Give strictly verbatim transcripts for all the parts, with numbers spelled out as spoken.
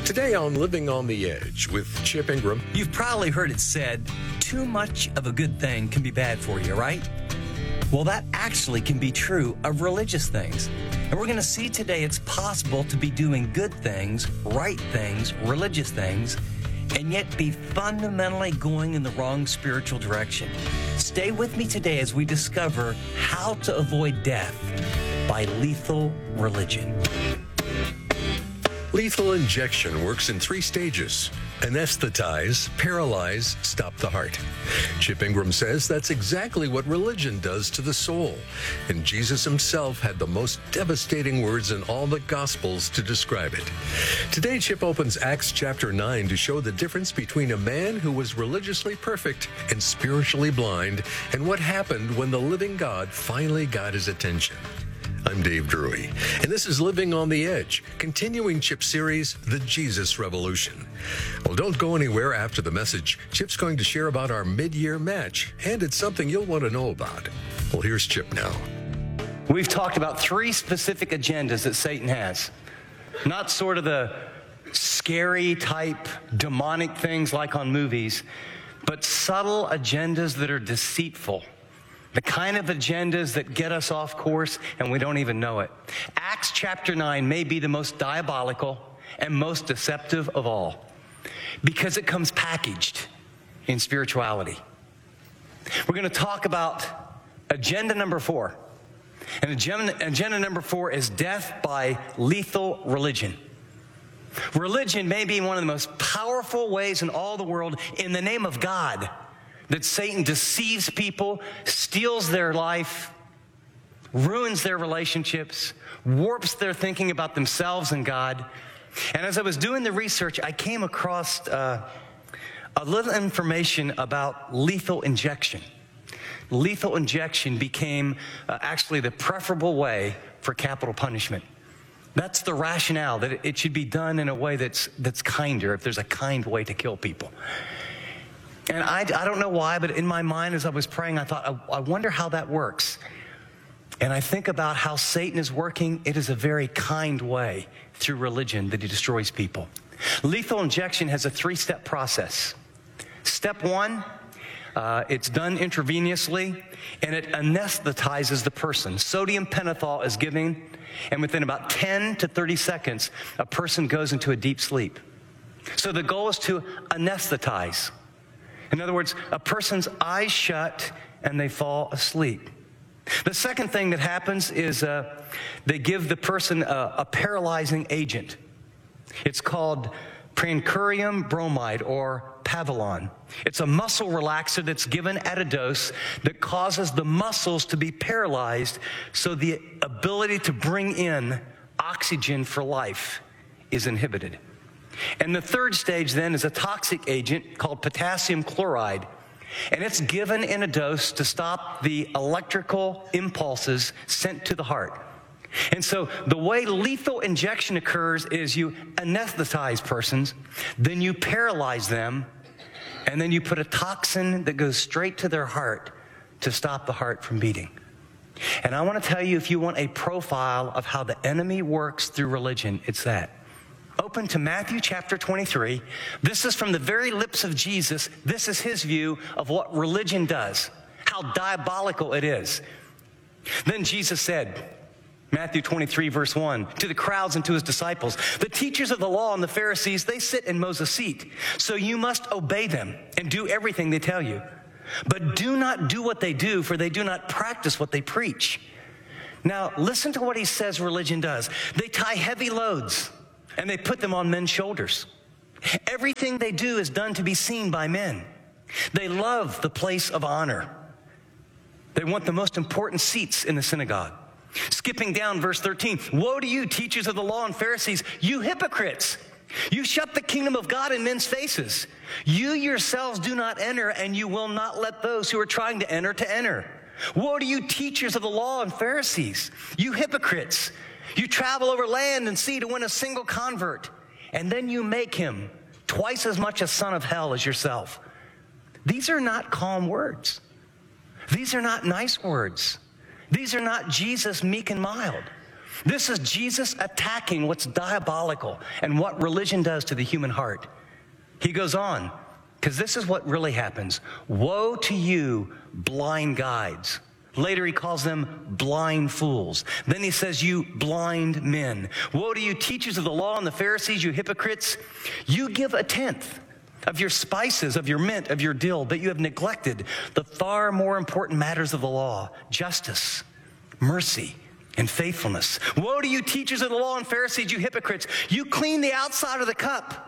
Today on Living on the Edge with Chip Ingram. You've probably heard it said, too much of a good thing can be bad for you, right? Well, that actually can be true of religious things. And we're going to see today it's possible to be doing good things, right things, religious things, and yet be fundamentally going in the wrong spiritual direction. Stay with me today as we discover how to avoid death by lethal religion. Lethal injection works in three stages: anesthetize, paralyze, stop the heart. Chip Ingram says that's exactly what religion does to the soul. And Jesus himself had the most devastating words in all the Gospels to describe it. Today, Chip opens Acts chapter nine to show the difference between a man who was religiously perfect and spiritually blind, and what happened when the living God finally got his attention. I'm Dave Drury, and this is Living on the Edge, continuing Chip's series, The Jesus Revolution. Well, don't go anywhere after the message. Chip's going to share about our mid-year match, and it's something you'll want to know about. Well, here's Chip now. We've talked about three specific agendas that Satan has. Not sort of the scary type, demonic things like on movies, but subtle agendas that are deceitful. The kind of agendas that get us off course and we don't even know it. Acts chapter nine may be the most diabolical and most deceptive of all because it comes packaged in spirituality. We're going to talk about agenda number four. And agenda, agenda number four is death by lethal religion. Religion may be one of the most powerful ways in all the world in the name of God that Satan deceives people, steals their life, ruins their relationships, warps their thinking about themselves and God. And as I was doing the research, I came across uh, a little information about lethal injection. Lethal injection became uh, actually the preferable way for capital punishment. That's the rationale, that it should be done in a way that's, that's kinder, if there's a kind way to kill people. And I, I don't know why, but in my mind as I was praying, I thought, I, I wonder how that works. And I think about how Satan is working. It is a very kind way through religion that he destroys people. Lethal injection has a three-step process. Step one, uh, it's done intravenously, and it anesthetizes the person. Sodium pentothal is given, and within about ten to thirty seconds, a person goes into a deep sleep. So the goal is to anesthetize. In other words, a person's eyes shut and they fall asleep. The second thing that happens is uh, they give the person a, a paralyzing agent. It's called prancurium bromide or Pavilon. It's a muscle relaxer that's given at a dose that causes the muscles to be paralyzed, so the ability to bring in oxygen for life is inhibited. And the third stage then is a toxic agent called potassium chloride. And it's given in a dose to stop the electrical impulses sent to the heart. And so the way lethal injection occurs is you anesthetize persons, then you paralyze them, and then you put a toxin that goes straight to their heart to stop the heart from beating. And I want to tell you, if you want a profile of how the enemy works through religion, it's that. Open to Matthew chapter twenty-three. This is from the very lips of Jesus. This is his view of what religion does, how diabolical it is. Then Jesus said, Matthew twenty-three, verse one, to the crowds and to his disciples, the teachers of the law and the Pharisees, they sit in Moses' seat. So you must obey them and do everything they tell you. But do not do what they do, for they do not practice what they preach. Now, listen to what he says religion does. They tie heavy loads and they put them on men's shoulders. Everything they do is done to be seen by men. They love the place of honor. They want the most important seats in the synagogue. Skipping down verse thirteen, woe to you, teachers of the law and Pharisees, you hypocrites! You shut the kingdom of God in men's faces. You yourselves do not enter, and you will not let those who are trying to enter to enter. Woe to you, teachers of the law and Pharisees, you hypocrites! You travel over land and sea to win a single convert, and then you make him twice as much a son of hell as yourself. These are not calm words. These are not nice words. These are not Jesus meek and mild. This is Jesus attacking what's diabolical and what religion does to the human heart. He goes on, because this is what really happens. Woe to you, blind guides. Later he calls them blind fools. Then he says, you blind men. Woe to you, teachers of the law and the Pharisees, you hypocrites. You give a tenth of your spices, of your mint, of your dill, but you have neglected the far more important matters of the law, justice, mercy, and faithfulness. Woe to you, teachers of the law and Pharisees, you hypocrites. You clean the outside of the cup,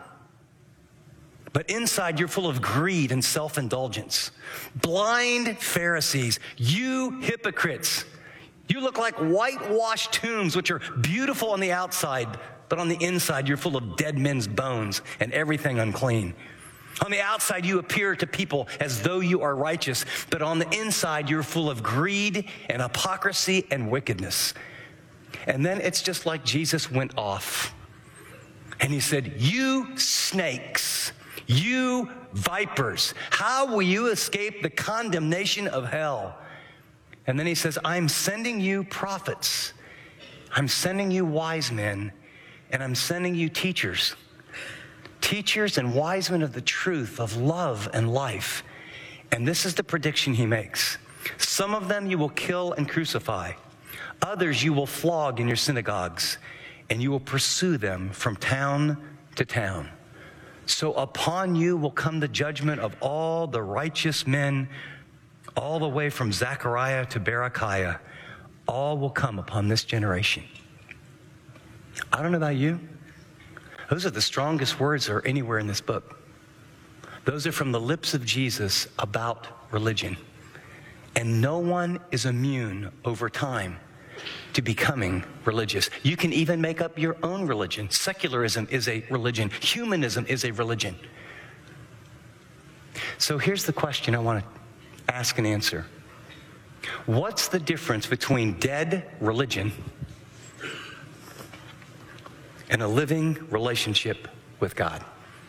but inside you're full of greed and self-indulgence. Blind Pharisees, you hypocrites. You look like whitewashed tombs, which are beautiful on the outside, but on the inside you're full of dead men's bones and everything unclean. On the outside you appear to people as though you are righteous, but on the inside you're full of greed and hypocrisy and wickedness. And then it's just like Jesus went off. And he said, you snakes, you vipers, how will you escape the condemnation of hell? And then he says, I'm sending you prophets. I'm sending you wise men, and I'm sending you teachers. Teachers and wise men of the truth, of love and life. And this is the prediction he makes. Some of them you will kill and crucify. Others you will flog in your synagogues, and you will pursue them from town to town. So upon you will come the judgment of all the righteous men, all the way from Zechariah to Berechiah. All will come upon this generation. I don't know about you. Those are the strongest words that are anywhere in this book. Those are from the lips of Jesus about religion. And no one is immune over time to becoming religious. You can even make up your own religion. Secularism is a religion. Humanism is a religion. So here's the question I want to ask and answer. What's the difference between dead religion and a living relationship with God?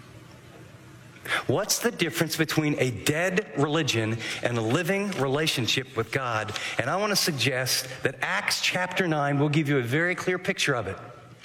What's the difference between a dead religion and a living relationship with God? And I want to suggest that Acts chapter nine will give you a very clear picture of it.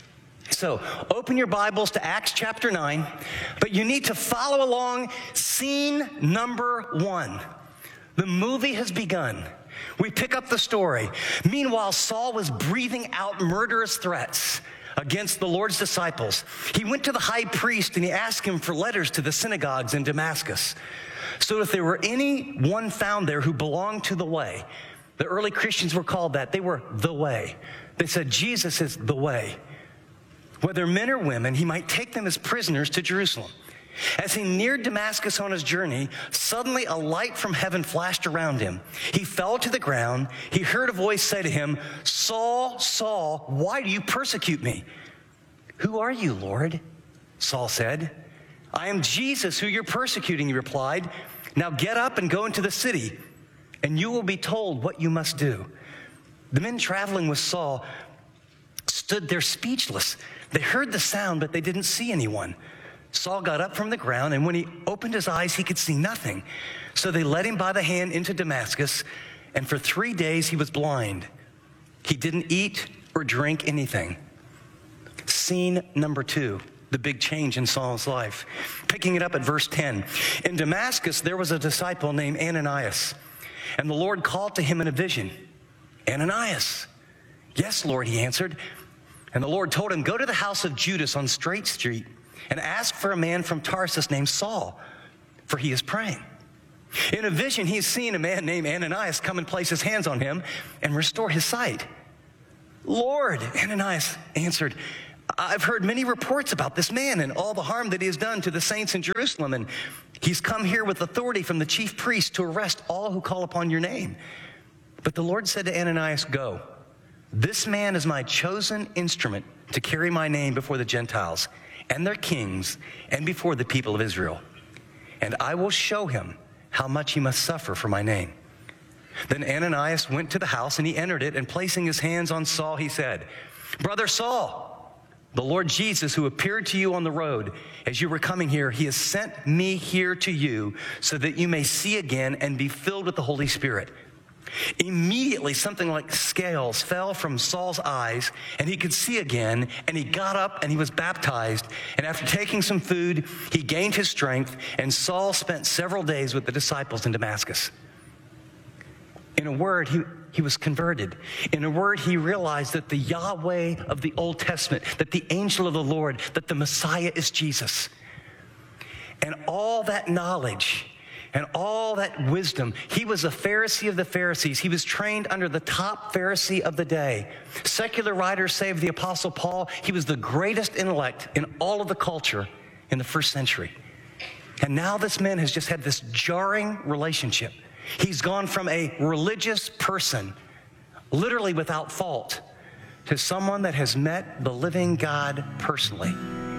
So open your Bibles to Acts chapter nine, but you need to follow along scene number one. The movie has begun. We pick up the story. Meanwhile, Saul was breathing out murderous threats against the Lord's disciples. He went to the high priest and he asked him for letters to the synagogues in Damascus. So if there were anyone found there who belonged to the way, the early Christians were called that. They were the way. They said Jesus is the way. Whether men or women, he might take them as prisoners to Jerusalem. As he neared Damascus on his journey, suddenly a light from heaven flashed around him. He fell to the ground. He heard a voice say to him, Saul, Saul, why do you persecute me? Who are you, Lord? Saul said. I am Jesus who you're persecuting, he replied. Now get up and go into the city, and you will be told what you must do. The men traveling with Saul stood there speechless. They heard the sound, but they didn't see anyone. Saul got up from the ground, and when he opened his eyes, he could see nothing. So they led him by the hand into Damascus, and for three days he was blind. He didn't eat or drink anything. Scene number two, the big change in Saul's life. Picking it up at verse ten. In Damascus, there was a disciple named Ananias, and the Lord called to him in a vision, Ananias. Yes, Lord, he answered. And the Lord told him, go to the house of Judas on Straight Street, and ask for a man from Tarsus named Saul, for he is praying. In a vision, he's seen a man named Ananias come and place his hands on him and restore his sight. Lord, Ananias answered, I've heard many reports about this man and all the harm that he has done to the saints in Jerusalem, and he's come here with authority from the chief priest to arrest all who call upon your name. But the Lord said to Ananias, go. This man is my chosen instrument to carry my name before the Gentiles and their kings, and before the people of Israel. And I will show him how much he must suffer for my name. Then Ananias went to the house, and he entered it, and placing his hands on Saul, he said, Brother Saul, the Lord Jesus, who appeared to you on the road as you were coming here, he has sent me here to you so that you may see again and be filled with the Holy Spirit. Immediately, something like scales fell from Saul's eyes, and he could see again, and he got up and he was baptized. And after taking some food, he gained his strength, and Saul spent several days with the disciples in Damascus. In a word, he, he was converted. In a word, he realized that the Yahweh of the Old Testament, that the angel of the Lord, that the Messiah is Jesus. And all that knowledge and all that wisdom, he was a Pharisee of the Pharisees. He was trained under the top Pharisee of the day. Secular writers say of the Apostle Paul, he was the greatest intellect in all of the culture in the first century. And now this man has just had this jarring relationship. He's gone from a religious person, literally without fault, to someone that has met the living God personally.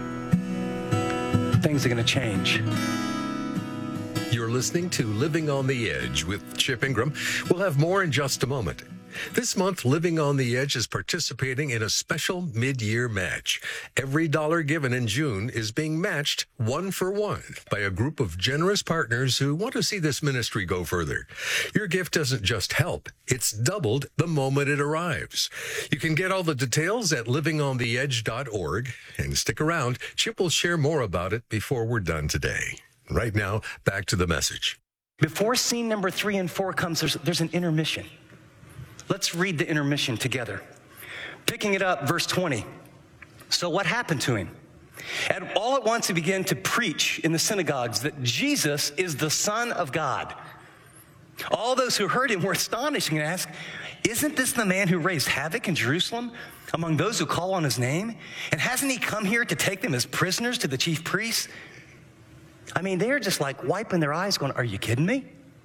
Things are going to change. You're listening to Living on the Edge with Chip Ingram. We'll have more in just a moment. This month, Living on the Edge is participating in a special mid-year match. Every dollar given in June is being matched one for one by a group of generous partners who want to see this ministry go further. Your gift doesn't just help, it's doubled the moment it arrives. You can get all the details at living on the edge dot org, and stick around. Chip will share more about it before we're done today. Right now, back to the message. Before scene number three and four comes, there's, there's an intermission. Let's read the intermission together. Picking it up, verse twenty. So what happened to him? And all at once he began to preach in the synagogues that Jesus is the Son of God. All those who heard him were astonished and asked, isn't this the man who raised havoc in Jerusalem among those who call on his name? And hasn't he come here to take them as prisoners to the chief priests? I mean, they're just like wiping their eyes going, are you kidding me?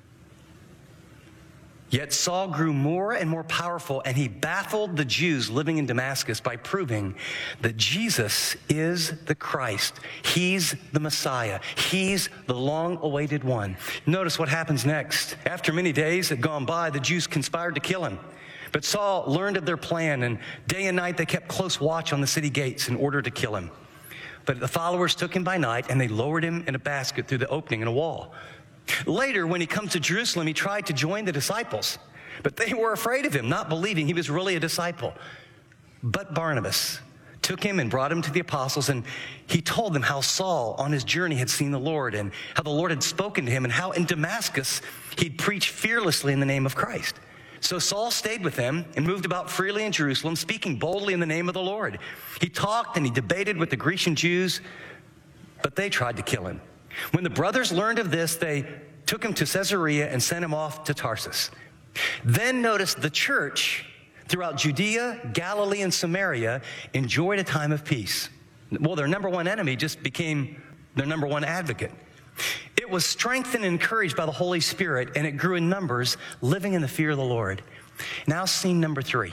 Yet Saul grew more and more powerful, and he baffled the Jews living in Damascus by proving that Jesus is the Christ. He's the Messiah. He's the long-awaited one. Notice what happens next. After many days had gone by, the Jews conspired to kill him. But Saul learned of their plan, and day and night they kept close watch on the city gates in order to kill him. But the followers took him by night, and they lowered him in a basket through the opening in a wall. Later, when he comes to Jerusalem, he tried to join the disciples, but they were afraid of him, not believing he was really a disciple. But Barnabas took him and brought him to the apostles, and he told them how Saul on his journey had seen the Lord, and how the Lord had spoken to him, and how in Damascus he'd preached fearlessly in the name of Christ. So Saul stayed with them and moved about freely in Jerusalem, speaking boldly in the name of the Lord. He talked and he debated with the Grecian Jews, but they tried to kill him. When the brothers learned of this, they took him to Caesarea and sent him off to Tarsus. Then notice the church throughout Judea, Galilee, and Samaria enjoyed a time of peace. Well, their number one enemy just became their number one advocate. It was strengthened and encouraged by the Holy Spirit, and it grew in numbers, living in the fear of the Lord. Now, scene number three.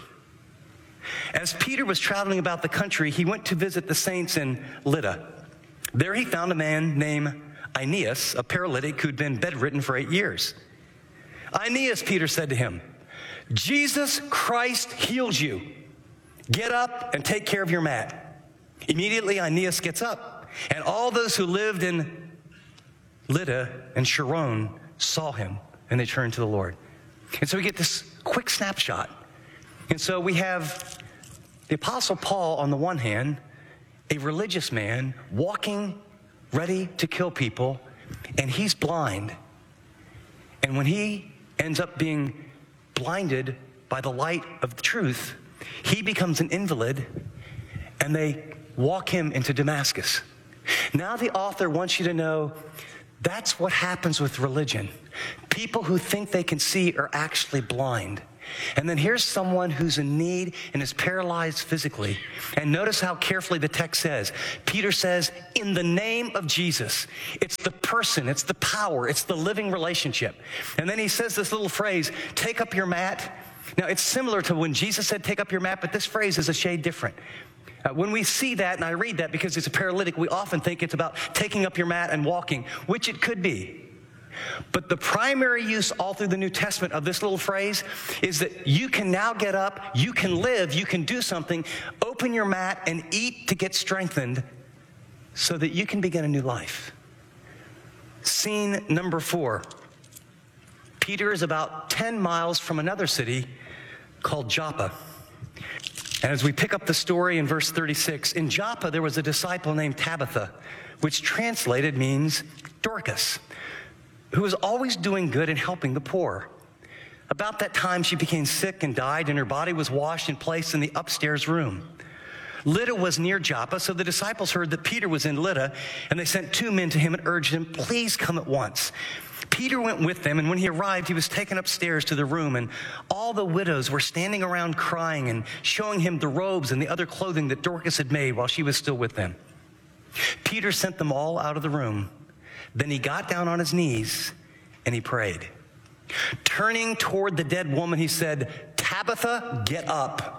As Peter was traveling about the country, he went to visit the saints in Lydda. There he found a man named Aeneas, a paralytic who'd been bedridden for eight years. Aeneas, Peter said to him, Jesus Christ healed you. Get up and take care of your mat. Immediately Aeneas gets up, and all those who lived in Lydda and Sharon saw him, and they turned to the Lord. And so we get this quick snapshot. And so we have the Apostle Paul on the one hand, a religious man walking ready to kill people, and he's blind. And when he ends up being blinded by the light of the truth, he becomes an invalid, and they walk him into Damascus. Now the author wants you to know that's what happens with religion. People who think they can see are actually blind. And then here's someone who's in need and is paralyzed physically. And notice how carefully the text says. Peter says, in the name of Jesus. It's the person, it's the power, it's the living relationship. And then he says this little phrase, take up your mat. Now, it's similar to when Jesus said, take up your mat, but this phrase is a shade different. Uh, when we see that, and I read that because it's a paralytic, we often think it's about taking up your mat and walking, which it could be. But the primary use all through the New Testament of this little phrase is that you can now get up, you can live, you can do something, open your mat and eat to get strengthened so that you can begin a new life. Scene number four. Peter is about ten miles from another city called Joppa. And as we pick up the story in verse thirty-six, in Joppa there was a disciple named Tabitha, which translated means Dorcas, who was always doing good and helping the poor. About that time she became sick and died, and her body was washed and placed in the upstairs room. Lydda was near Joppa, so the disciples heard that Peter was in Lydda, and they sent two men to him and urged him, please come at once. Peter went with them, and when he arrived, he was taken upstairs to the room, and all the widows were standing around crying and showing him the robes and the other clothing that Dorcas had made while she was still with them. Peter sent them all out of the room. Then he got down on his knees, and he prayed. Turning toward the dead woman, he said, Tabitha, get up.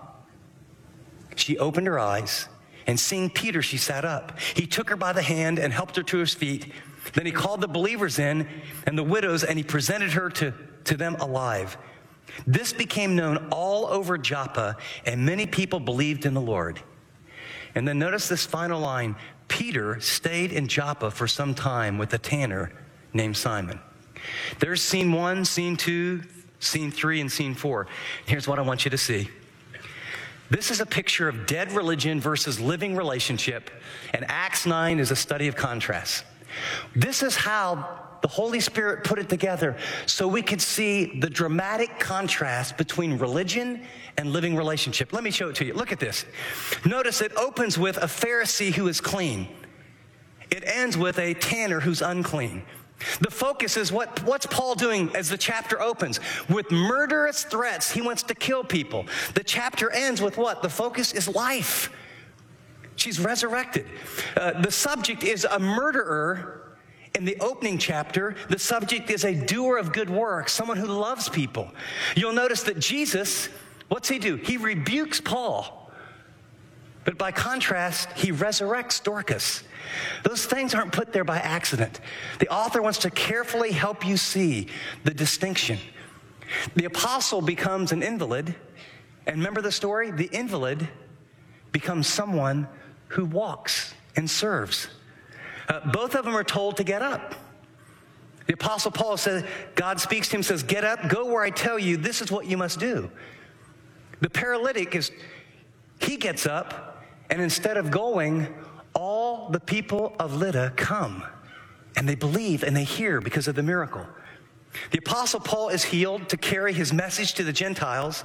She opened her eyes, and seeing Peter, she sat up. He took her by the hand and helped her to his feet. Then he called the believers in and the widows, and he presented her to, to them alive. This became known all over Joppa, and many people believed in the Lord. And then notice this final line. Peter stayed in Joppa for some time with a tanner named Simon. There's scene one, scene two, scene three, and scene four. Here's what I want you to see. This is a picture of dead religion versus living relationship, and Acts nine is a study of contrast. This is how the Holy Spirit put it together so we could see the dramatic contrast between religion and living relationship. Let me show it to you. Look at this. Notice it opens with a Pharisee who is clean. It ends with a tanner who's unclean. The focus is what, what's Paul doing as the chapter opens? With murderous threats, he wants to kill people. The chapter ends with what? The focus is life. She's resurrected. Uh, the subject is a murderer. In the opening chapter, the subject is a doer of good works, someone who loves people. You'll notice that Jesus, what's he do? He rebukes Paul. But by contrast, he resurrects Dorcas. Those things aren't put there by accident. The author wants to carefully help you see the distinction. The apostle becomes an invalid, and remember the story? The invalid becomes someone who walks and serves. Uh, both of them are told to get up. The apostle Paul says, God speaks to him, says, get up, go where I tell you, this is what you must do. The paralytic is, he gets up, and instead of going, all the people of Lydda come, and they believe and they hear because of the miracle. The apostle Paul is healed to carry his message to the Gentiles.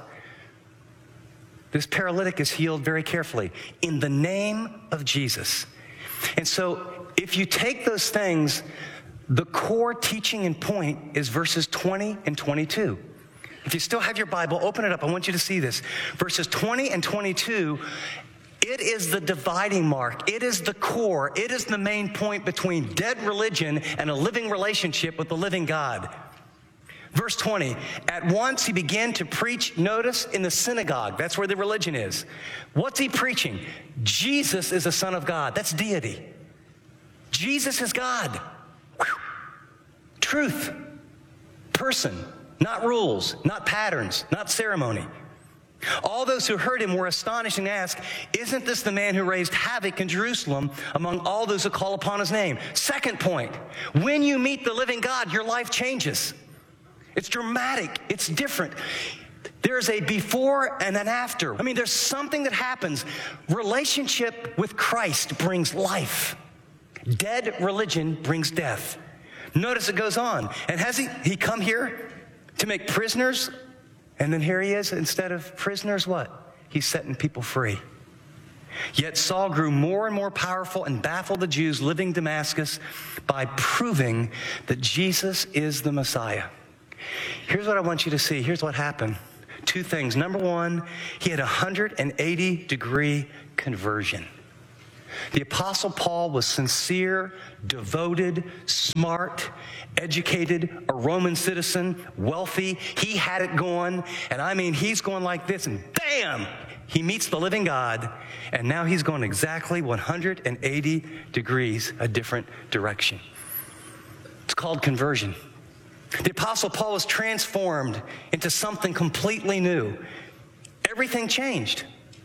This paralytic is healed very carefully in the name of Jesus. And so if you take those things, the core teaching and point is verses twenty and twenty-two. If you still have your Bible, open it up. I want you to see this. Verses twenty and twenty-two, it is the dividing mark. It is the core. It is the main point between dead religion and a living relationship with the living God. Verse twenty, at once he began to preach, notice, in the synagogue. That's where the religion is. What's he preaching? Jesus is the Son of God. That's deity. Jesus is God. Whew. Truth. Person. Not rules, not patterns, not ceremony. All those who heard him were astonished and asked, isn't this the man who raised havoc in Jerusalem among all those who call upon his name? Second point, when you meet the living God, your life changes. It's dramatic. It's different. There's a before and an after. I mean, there's something that happens. Relationship with Christ brings life. Dead religion brings death. Notice it goes on. And has he, he come here to make prisoners? And then here he is, instead of prisoners, what? He's setting people free. Yet Saul grew more and more powerful and baffled the Jews living in Damascus by proving that Jesus is the Messiah. Here's what I want you to see. Here's what happened. Two things. Number one, he had a one hundred eighty degree conversion. The Apostle Paul was sincere, devoted, smart, educated, a Roman citizen, wealthy. He had it going, and I mean, he's going like this, and bam, he meets the living God, and now he's going exactly one hundred eighty degrees a different direction. It's called conversion. The Apostle Paul was transformed into something completely new. Everything changed.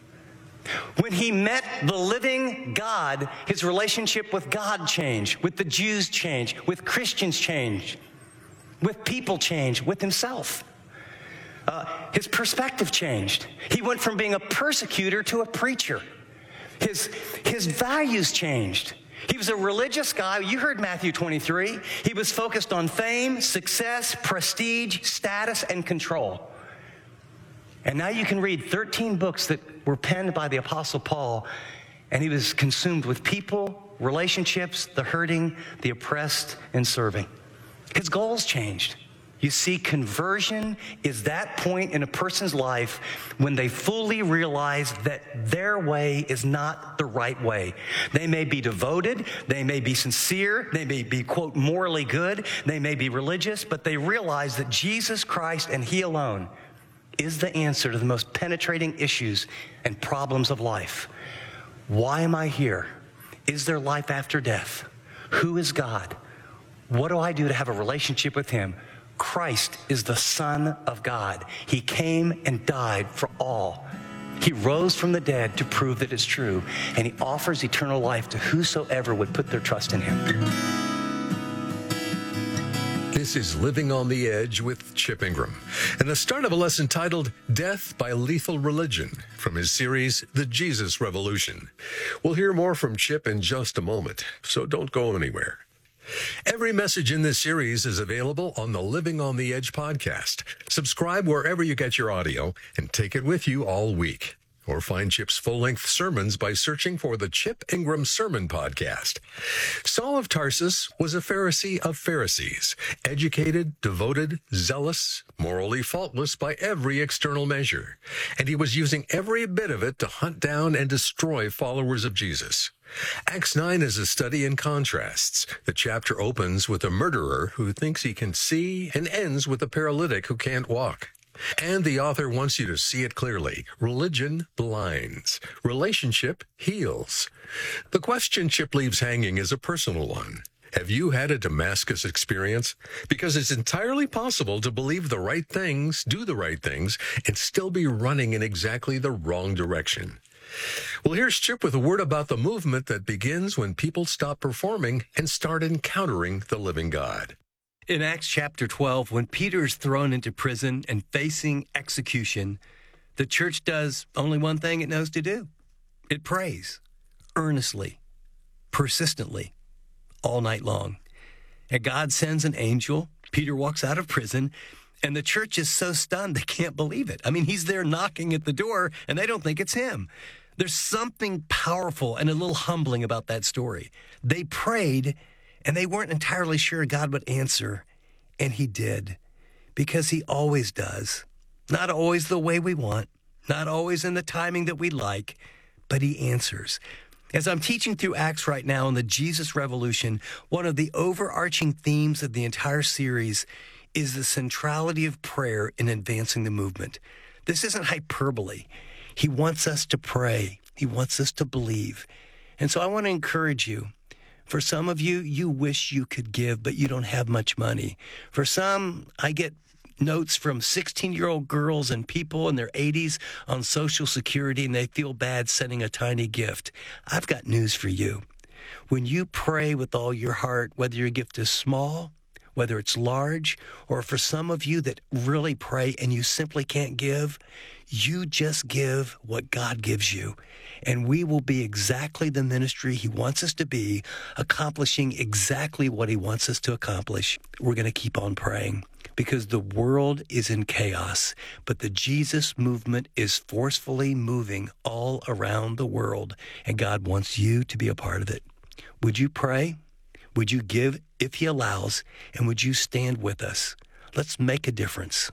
When he met the living God, his relationship with God changed, with the Jews changed, with Christians changed. with people changed, with himself. Uh, his perspective changed. He went from being a persecutor to a preacher. His, his values changed. He was a religious guy. You heard Matthew twenty-three. He was focused on fame, success, prestige, status, and control. And now you can read thirteen books that were penned by the Apostle Paul, and he was consumed with people, relationships, the hurting, the oppressed, and serving. His goals changed. You see, conversion is that point in a person's life when they fully realize that their way is not the right way. They may be devoted, they may be sincere, they may be, quote, morally good, they may be religious, but they realize that Jesus Christ and He alone is the answer to the most penetrating issues and problems of life. Why am I here? Is there life after death? Who is God? What do I do to have a relationship with Him? Christ is the Son of God. He came and died for all. He rose from the dead to prove that it's true, and He offers eternal life to whosoever would put their trust in Him. This is Living on the Edge with Chip Ingram, and the start of a lesson titled Death by Lethal Religion from his series, The Jesus Revolution. We'll hear more from Chip in just a moment, so don't go anywhere. Every message in this series is available on the Living on the Edge podcast. Subscribe wherever you get your audio and take it with you all week. Or find Chip's full-length sermons by searching for the Chip Ingram Sermon Podcast. Saul of Tarsus was a Pharisee of Pharisees, educated, devoted, zealous, morally faultless by every external measure. And he was using every bit of it to hunt down and destroy followers of Jesus. Acts nine is a study in contrasts. The chapter opens with a murderer who thinks he can see and ends with a paralytic who can't walk. And the author wants you to see it clearly. Religion blinds. Relationship heals. The question Chip leaves hanging is a personal one. Have you had a Damascus experience? Because it's entirely possible to believe the right things, do the right things, and still be running in exactly the wrong direction. Well, here's Chip with a word about the movement that begins when people stop performing and start encountering the living God. In Acts chapter twelve, when Peter is thrown into prison and facing execution, the church does only one thing it knows to do. It prays earnestly, persistently, all night long. And God sends an angel. Peter walks out of prison, and the church is so stunned they can't believe it. I mean, he's there knocking at the door, and they don't think it's him. There's something powerful and a little humbling about that story. They prayed, and they weren't entirely sure God would answer, and He did, because He always does. Not always the way we want, not always in the timing that we like, but He answers. As I'm teaching through Acts right now in the Jesus Revolution, one of the overarching themes of the entire series is the centrality of prayer in advancing the movement. This isn't hyperbole. He wants us to pray. He wants us to believe. And so I want to encourage you. For some of you, you wish you could give, but you don't have much money. For some, I get notes from sixteen-year-old girls and people in their eighties on Social Security, and they feel bad sending a tiny gift. I've got news for you. When you pray with all your heart, whether your gift is small, whether it's large, or for some of you that really pray and you simply can't give, you just give what God gives you. And we will be exactly the ministry He wants us to be, accomplishing exactly what He wants us to accomplish. We're going to keep on praying because the world is in chaos, but the Jesus movement is forcefully moving all around the world, and God wants you to be a part of it. Would you pray? Would you give if He allows? And would you stand with us? Let's make a difference.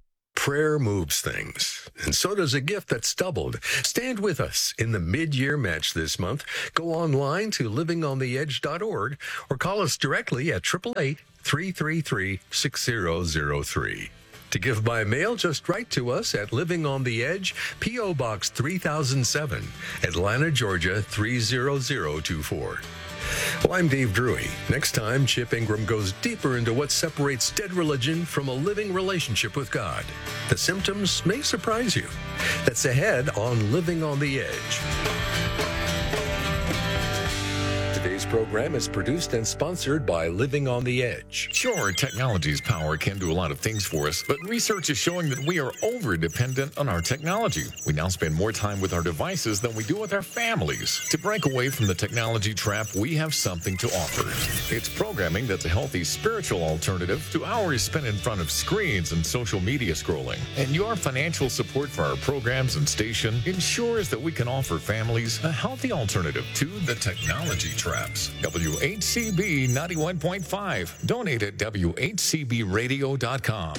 Prayer moves things, and so does a gift that's doubled. Stand with us in the mid-year match this month. Go online to living on the edge dot org or call us directly at eight eight eight, three three three, six zero zero three. To give by mail, just write to us at Living on the Edge, P O Box three thousand seven, Atlanta, Georgia three zero zero two four. Well, I'm Dave Drury. Next time, Chip Ingram goes deeper into what separates dead religion from a living relationship with God. The symptoms may surprise you. That's ahead on Living on the Edge. Today's program is produced and sponsored by Living on the Edge. Sure, technology's power can do a lot of things for us, but research is showing that we are over-dependent on our technology. We now spend more time with our devices than we do with our families. To break away from the technology trap, we have something to offer. It's programming that's a healthy spiritual alternative to hours spent in front of screens and social media scrolling. And your financial support for our programs and station ensures that we can offer families a healthy alternative to the technology traps. W H C B ninety-one point five. Donate at W H C B radio dot com.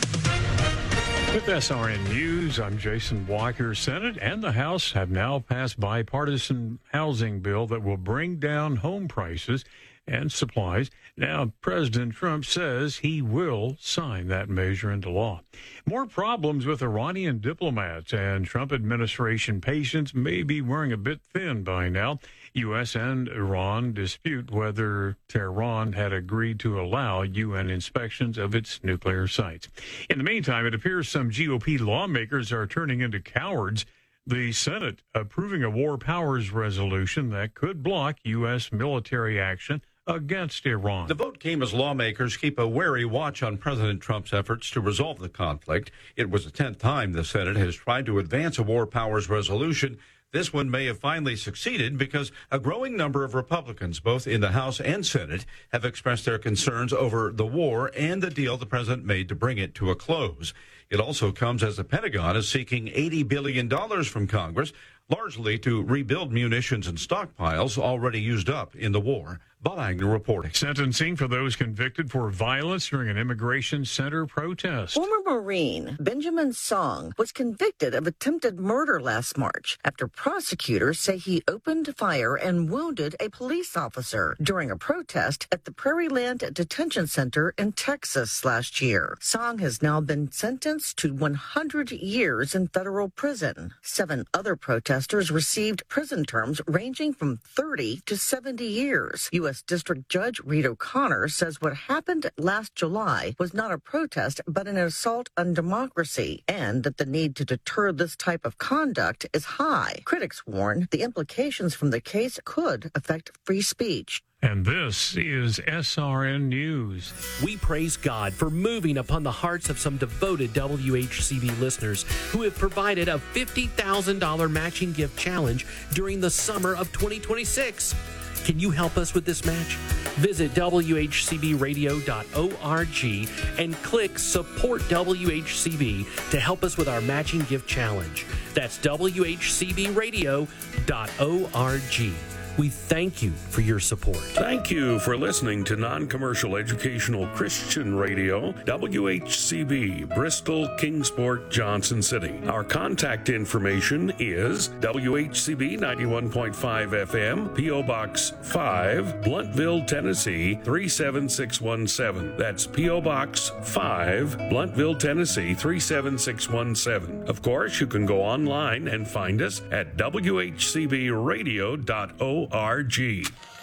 With S R N News, I'm Jason Walker. Senate and the House have now passed bipartisan housing bill that will bring down home prices and supplies. Now, President Trump says he will sign that measure into law. More problems with Iranian diplomats, and Trump administration patience may be wearing a bit thin by now. U S and Iran dispute whether Tehran had agreed to allow U N inspections of its nuclear sites. In the meantime, it appears some G O P lawmakers are turning into cowards. The Senate approving a war powers resolution that could block U S military action against Iran. The vote came as lawmakers keep a wary watch on President Trump's efforts to resolve the conflict. It was the tenth time the Senate has tried to advance a war powers resolution. This one may have finally succeeded because a growing number of Republicans, both in the House and Senate, have expressed their concerns over the war and the deal the president made to bring it to a close. It also comes as the Pentagon is seeking eighty billion dollars from Congress, largely to rebuild munitions and stockpiles already used up in the war. Bob Agnew reporting. Sentencing for those convicted for violence during an immigration center protest. Former Marine Benjamin Song was convicted of attempted murder last March after prosecutors say he opened fire and wounded a police officer during a protest at the Prairie Land Detention Center in Texas last year. Song has now been sentenced to one hundred years in federal prison. Seven other protesters received prison terms ranging from thirty to seventy years. U S District Judge Reed O'Connor says what happened last July was not a protest, but an assault on democracy, and that the need to deter this type of conduct is high. Critics warn the implications from the case could affect free speech. And this is S R N News. We praise God for moving upon the hearts of some devoted W H C B listeners who have provided a fifty thousand dollars matching gift challenge during the summer of twenty twenty-six. Can you help us with this match? Visit W H C B radio dot org and click Support W H C B to help us with our matching gift challenge. That's W H C B radio dot org. We thank you for your support. Thank you for listening to Non-Commercial Educational Christian Radio, W H C B, Bristol, Kingsport, Johnson City. Our contact information is W H C B ninety-one point five F M, P O Box five, Bluntville, Tennessee three seven six one seven. That's P O Box five, Bluntville, Tennessee three seven six one seven. Of course, you can go online and find us at W H C B radio dot org.